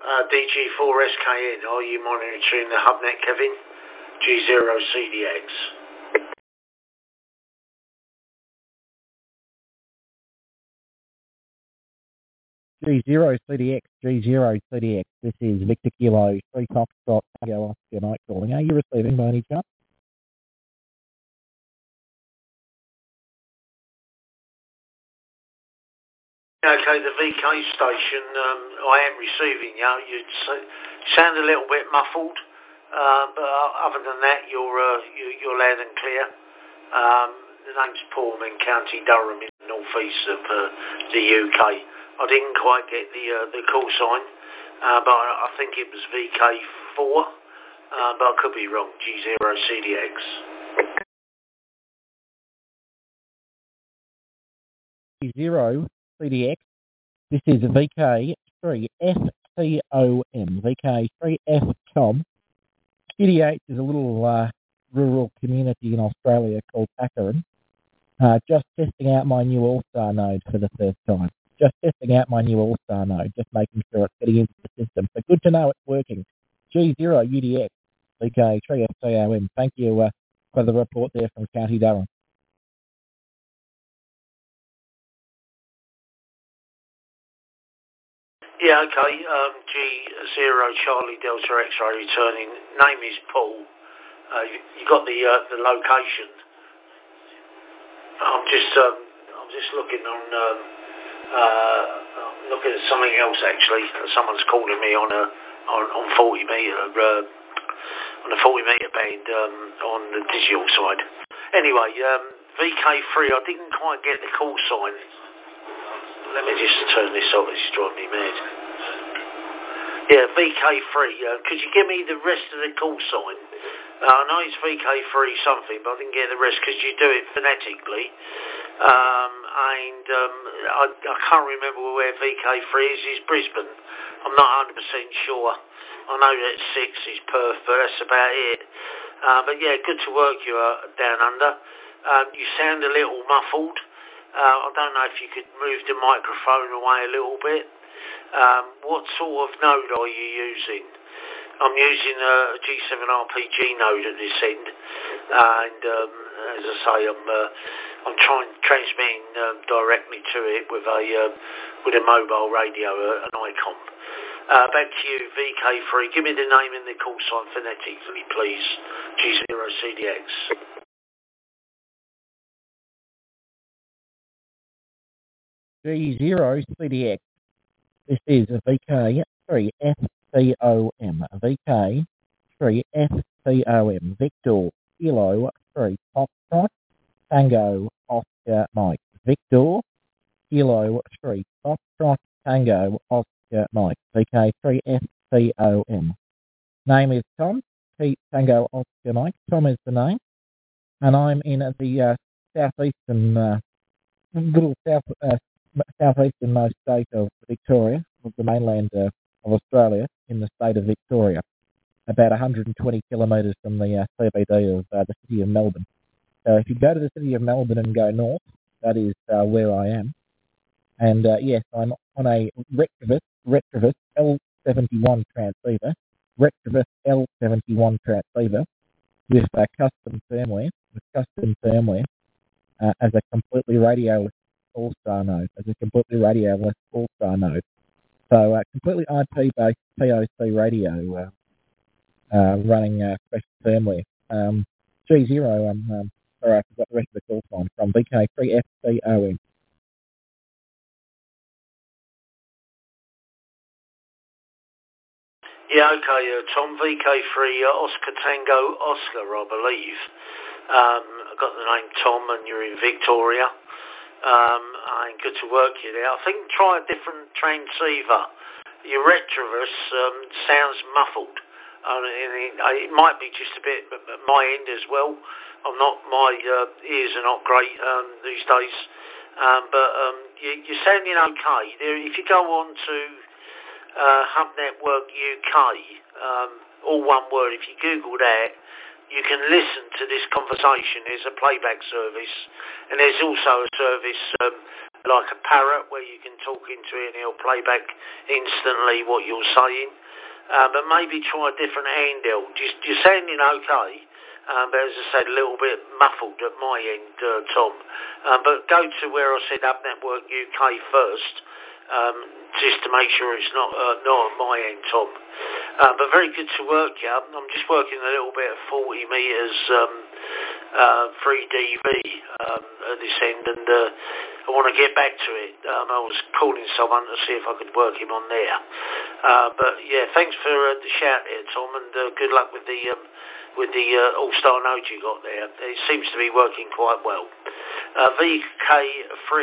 DG4SKN, are you monitoring the HubNet, Kevin? G0CDX. G0CDX, G0CDX. This is Victor Kilo, 3 Foxtrot, Tango Oscar Night calling. Are you receiving by any chance? Okay, the VK station, I am receiving you. You sound a little bit muffled, but other than that, you're loud and clear. The name's Portman, County Durham, in the northeast of the UK. I didn't quite get the call sign, but I think it was VK4, but I could be wrong. G0CDX. G0CDX. This is VK3FTOM. VK3F Tom. CDH is a little rural community in Australia called Pakerin. Just testing out my new All-Star node for the first time. Just testing out my new All-Star node, just making sure it's getting into the system. So good to know it's working. G0UDX, VK3FTOM. Thank you for the report there from County Durham. Yeah, okay. G0 Charlie Delta X-ray returning. Name is Paul. You got the location. I'm just looking on. Looking at something else actually. Someone's calling me on 40 meter on the 40 meter band on the digital side. Anyway, VK3. I didn't quite get the call sign. Let me just turn this off, it's driving me mad. Yeah, VK3, could you give me the rest of the call sign? I know it's VK3 something, but I didn't get the rest because you do it phonetically. I can't remember where VK3 is. It's Brisbane. I'm not 100% sure. I know that 6 is Perth, but that's about it. But yeah, good to work you down under. You sound a little muffled. I don't know if you could move the microphone away a little bit. What sort of node are you using? I'm using a G7RPG node at this end, and as I say, I'm transmitting directly to it with a mobile radio, an ICOM. Back to you, VK3. Give me the name and the call sign phonetically, please. G0CDX. G0CDX. This is VK3FTOM. VK3FTOM. Victor Kilo 3 Foxtrot Tango Oscar Mike. Victor Kilo 3 Foxtrot Tango Oscar Mike. VK3FTOM. Name is Tom. Tango Oscar Mike. Tom is the name. And I'm in the southeastern southeasternmost state of Victoria, of the mainland of Australia, in the state of Victoria, about 120 kilometres from the CBD of the city of Melbourne. So if you go to the city of Melbourne and go north, that is where I am. And yes, I'm on a Retrovis L71 transceiver, Retrovis L71 transceiver with custom firmware, as a completely radioless All-Star node, All-Star node. So completely IP-based POC radio running special firmware. G0, sorry, I forgot the rest of the call sign from VK3FTOM. Yeah, okay, Tom, VK3, Oscar Tango Oscar, I believe. I've got the name Tom and you're in Victoria. And good to work you there. I think try a different transceiver. Your Retrovis sounds muffled. It might be just a bit at my end as well. My ears are not great these days. But you're sounding okay. If you go on to Hub Network UK, all one word, if you Google that, you can listen to this conversation. There's a playback service, and there's also a service like a parrot where you can talk into it and it'll play back instantly what you're saying. But maybe try a different handle. You're sounding okay, but as I said, a little bit muffled at my end, Tom. But go to where I said Hub Network UK first, just to make sure it's not on my end, Tom. But very good to work, yeah. I'm just working a little bit at 40 metres 3dB at this end, and I want to get back to it. I was calling someone to see if I could work him on there. But yeah, thanks for the shout there, Tom, and good luck with the All-Star node you got there. It seems to be working quite well. VK3